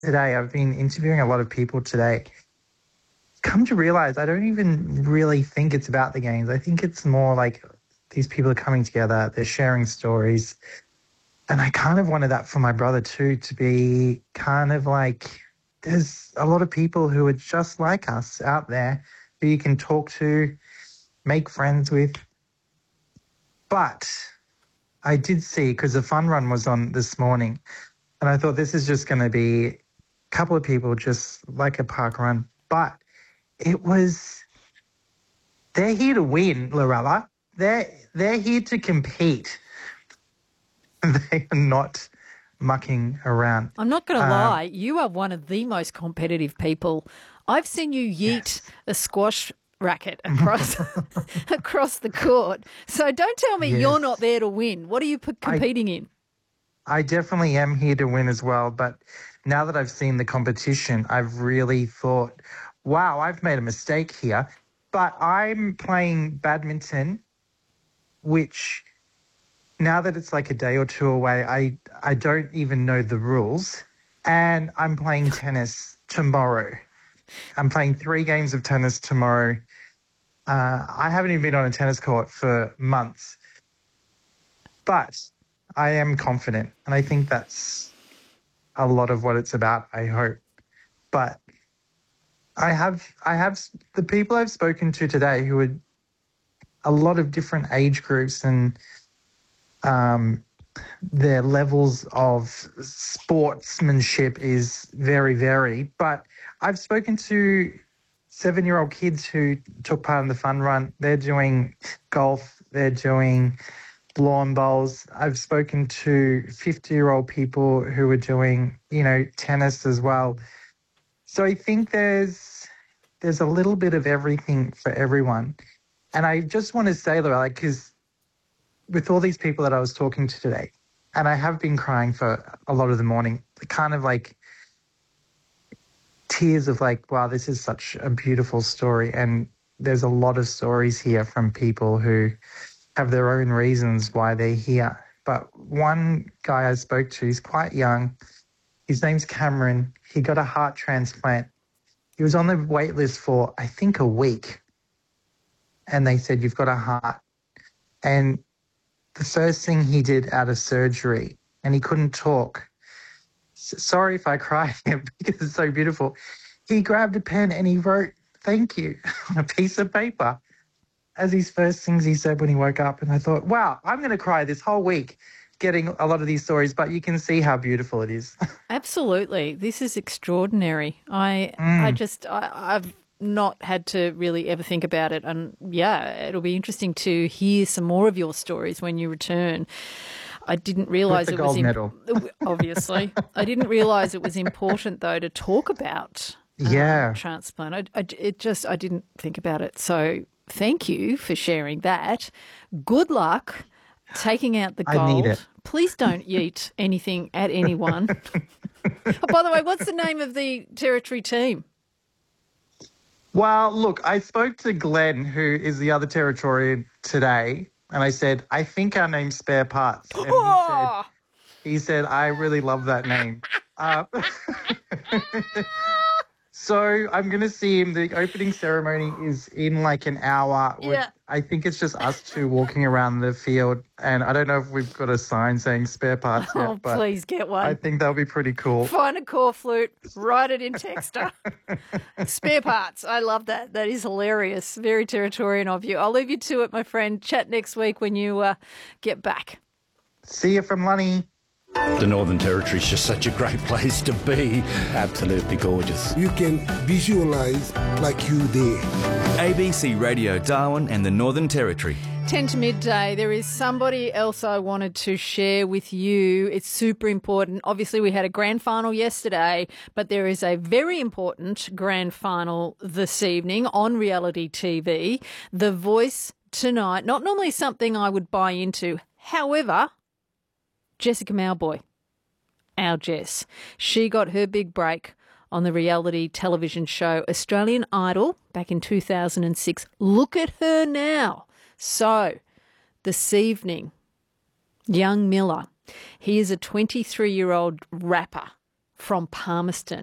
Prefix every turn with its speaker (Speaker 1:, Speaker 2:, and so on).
Speaker 1: today, I've been interviewing a lot of people today. Come to realize I don't even really think it's about the games. I think it's more like these people are coming together, they're sharing stories. And I kind of wanted that for my brother too, to be kind of like, there's a lot of people who are just like us out there who you can talk to, make friends with. But I did see, because the fun run was on this morning, and I thought this is just going to be a couple of people just like a park run. But it was, they're here to win, Lorella. They're here to compete. They are not mucking around.
Speaker 2: I'm not going to lie, you are one of the most competitive people. I've seen you yeet a squash racket across across the court. So don't tell me you're not there to win. What are you competing in?
Speaker 1: I definitely am here to win as well. But now that I've seen the competition, I've really thought, wow, I've made a mistake here. But I'm playing badminton, which now that it's like a day or two away, I don't even know the rules. And I'm playing tennis tomorrow. I'm playing 3 games of tennis tomorrow. I haven't even been on a tennis court for months. But I am confident, and I think that's a lot of what it's about, I hope. But I have the people I've spoken to today who are a lot of different age groups and their levels of sportsmanship is very varied. But I've spoken to 7-year-old kids who took part in the fun run. They're doing golf. They're doing lawn bowls. I've spoken to 50-year-old people who are doing, tennis as well. So I think there's a little bit of everything for everyone. And I just want to say, Lorella, because with all these people that I was talking to today, and I have been crying for a lot of the morning, kind of like tears of like, wow, this is such a beautiful story. And there's a lot of stories here from people who have their own reasons why they're here. But one guy I spoke to, he's quite young. His name's Cameron. He got a heart transplant. He was on the wait list for, I think, a week. And they said, you've got a heart. And the first thing he did out of surgery, and he couldn't talk. Sorry if I cry because it's so beautiful. He grabbed a pen and he wrote, thank you, on a piece of paper as his first things he said when he woke up. And I thought, wow, I'm going to cry this whole week getting a lot of these stories, but you can see how beautiful it is.
Speaker 2: Absolutely. This is extraordinary. I've not had to really ever think about it. And yeah, it'll be interesting to hear some more of your stories when you return. I didn't realise it was
Speaker 1: medal.
Speaker 2: Obviously. I didn't realise it was important though to talk about transplant. I didn't think about it. So thank you for sharing that. Good luck taking out the gold.
Speaker 1: I need it.
Speaker 2: Please don't yeet anything at anyone. Oh, by the way, what's the name of the Territory team?
Speaker 1: Well, look, I spoke to Glenn, who is the other Territorian today, and I said, I think our name's Spare Parts. And he said, I really love that name. So I'm going to see him. The opening ceremony is in like an hour.
Speaker 2: Yeah.
Speaker 1: I think it's just us two walking around the field. And I don't know if we've got a sign saying Spare Parts yet. But
Speaker 2: please get one.
Speaker 1: I think that'll be pretty cool.
Speaker 2: Find a core flute, write it in Texter. Spare Parts. I love that. That is hilarious. Very Territorian of you. I'll leave you to it, my friend. Chat next week when you get back.
Speaker 1: See you from Lunny.
Speaker 3: The Northern Territory is just such a great place to be. Absolutely gorgeous.
Speaker 4: You can visualise like you there.
Speaker 5: ABC Radio Darwin and the Northern Territory.
Speaker 2: 10 to midday. There is somebody else I wanted to share with you. It's super important. Obviously, we had a grand final yesterday, but there is a very important grand final this evening on reality TV. The Voice tonight. Not normally something I would buy into. However, Jessica Mauboy, our Jess, she got her big break on the reality television show Australian Idol back in 2006. Look at her now. So, this evening, young Miller, he is a 23-year-old rapper from Palmerston.